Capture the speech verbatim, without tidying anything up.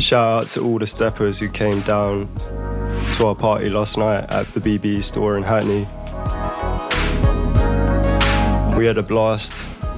Shout out to all the steppers who came down to our party last night at the B B E store in Hackney. We had a blast.